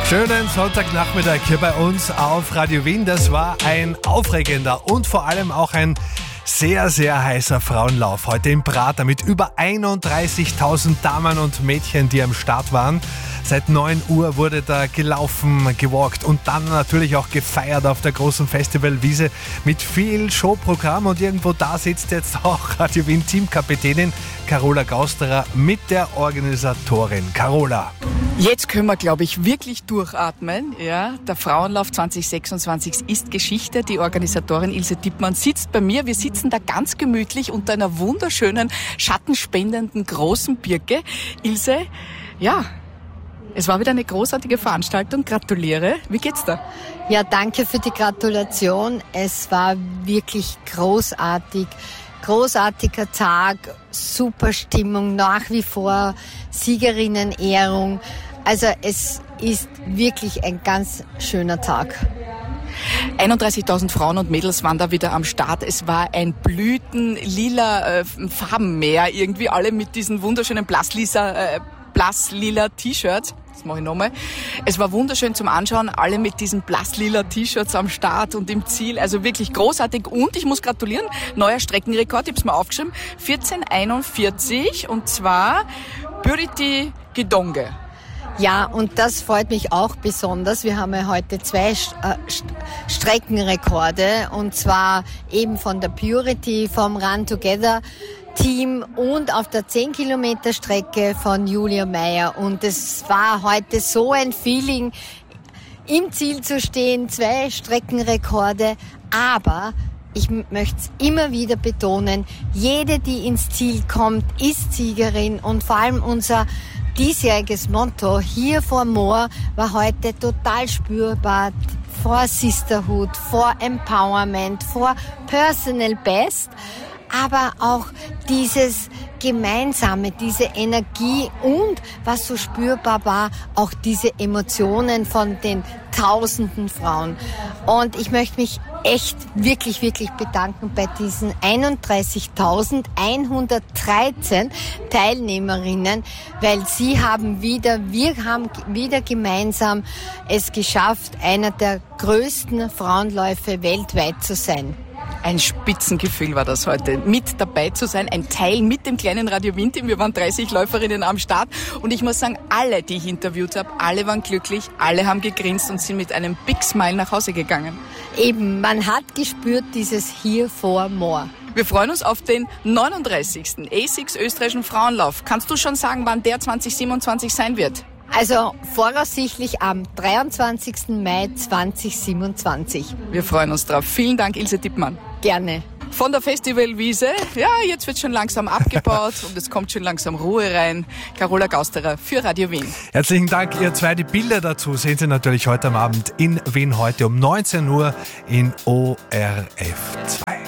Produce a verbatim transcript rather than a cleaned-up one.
Schönen Sonntagnachmittag hier bei uns auf Radio Wien. Das war ein aufregender und vor allem auch ein sehr, sehr heißer Frauenlauf heute im Prater mit über einunddreißigtausend Damen und Mädchen, die am Start waren. Seit neun Uhr wurde da gelaufen, gewalkt und dann natürlich auch gefeiert auf der großen Festivalwiese mit viel Showprogramm. Und irgendwo da sitzt jetzt auch Radio Wien Teamkapitänin Carola Gausterer mit der Organisatorin. Carola. Jetzt können wir, glaube ich, wirklich durchatmen. Ja, der Frauenlauf zwanzig sechsundzwanzig ist Geschichte. Die Organisatorin Ilse Dippmann sitzt bei mir. Wir sitzen da ganz gemütlich unter einer wunderschönen, schattenspendenden großen Birke. Ilse, ja, es war wieder eine großartige Veranstaltung. Gratuliere. Wie geht's da? Ja, danke für die Gratulation. Es war wirklich großartig. Großartiger Tag, super Stimmung, nach wie vor Siegerinnenehrung. Also es ist wirklich ein ganz schöner Tag. einunddreißigtausend Frauen und Mädels waren da wieder am Start. Es war ein blütenlila äh, Farbenmeer irgendwie, alle mit diesen wunderschönen blasslila, äh, blasslila T-Shirts. Das mache ich nochmal. Es war wunderschön zum Anschauen, alle mit diesen blasslila T-Shirts am Start und im Ziel. Also wirklich großartig. Und ich muss gratulieren, neuer Streckenrekord, ich habe es mal aufgeschrieben, vierzehn einundvierzig und zwar Purity Gidonge. Ja, und das freut mich auch besonders. Wir haben ja heute zwei St- äh, St- Streckenrekorde und zwar eben von der Purity, vom Run Together Team und auf der zehn Kilometer Strecke von Julia Meyer. Und es war heute so ein Feeling, im Ziel zu stehen, zwei Streckenrekorde, aber ich möchte es immer wieder betonen, jede, die ins Ziel kommt, ist Siegerin und vor allem unser diesjähriges Motto, Here for More, war heute total spürbar, for Sisterhood, for Empowerment, for Personal Best, aber auch dieses Gemeinsame, diese Energie und, was so spürbar war, auch diese Emotionen von den tausenden Frauen. Und ich möchte mich echt wirklich, wirklich bedanken bei diesen einunddreißigtausendeinhundertdreizehn Teilnehmerinnen, weil sie haben wieder, wir haben wieder gemeinsam es geschafft, einer der größten Frauenläufe weltweit zu sein. Ein Spitzengefühl war das heute, mit dabei zu sein, ein Teil mit dem kleinen Radio Wien Team. Wir waren dreißig Läuferinnen am Start und ich muss sagen, alle, die ich interviewt habe, alle waren glücklich, alle haben gegrinst und sind mit einem Big Smile nach Hause gegangen. Eben, man hat gespürt dieses Here for More. Wir freuen uns auf den neununddreißigsten A sechs österreichischen Frauenlauf. Kannst du schon sagen, wann der zwanzig siebenundzwanzig sein wird? Also voraussichtlich am dreiundzwanzigsten Mai zweitausendsiebenundzwanzig. Wir freuen uns drauf. Vielen Dank, Ilse Dippmann. Gerne. Von der Festivalwiese, ja, jetzt wird schon langsam abgebaut und es kommt schon langsam Ruhe rein. Carola Gausterer für Radio Wien. Herzlichen Dank, ihr zwei. Die Bilder dazu sehen Sie natürlich heute am Abend in Wien heute um neunzehn Uhr in O R F zwei.